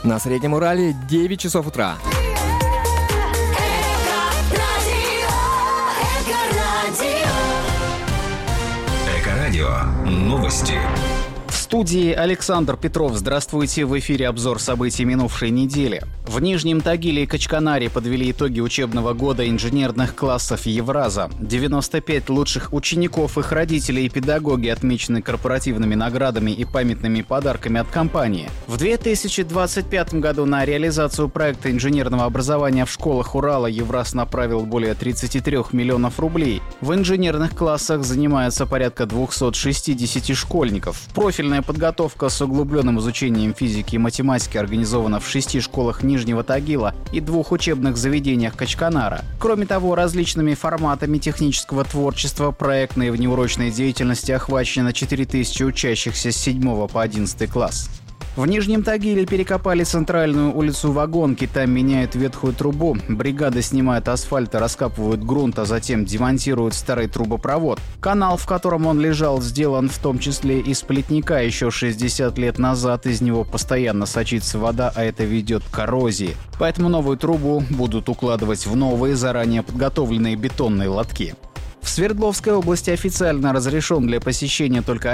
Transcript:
На Среднем Урале 9 часов утра. Эко-радио. Новости. В студии Александр Петров. Здравствуйте. В эфире обзор событий минувшей недели. В Нижнем Тагиле и Качканаре подвели итоги учебного года инженерных классов Евраза. 95 лучших учеников, их родителей и педагоги отмечены корпоративными наградами и памятными подарками от компании. В 2025 году на реализацию проекта инженерного образования в школах Урала Евраз направил более 33 миллионов рублей. В инженерных классах занимаются порядка 260 школьников. Профильная подготовка с углубленным изучением физики и математики организована в 6 школах Нижнего Тагила и 2 учебных заведениях Качканара. Кроме того, различными форматами технического творчества, проектной и внеурочной деятельности охвачено 4000 учащихся с 7 по 11 класс. В Нижнем Тагиле перекопали центральную улицу Вагонки, там меняют ветхую трубу. Бригады снимают асфальт и раскапывают грунт, а затем демонтируют старый трубопровод. Канал, в котором он лежал, сделан в том числе из плетника. Еще 60 лет назад из него постоянно сочится вода, а это ведет к коррозии. Поэтому новую трубу будут укладывать в новые, заранее подготовленные бетонные лотки. В Свердловской области официально разрешен для посещения только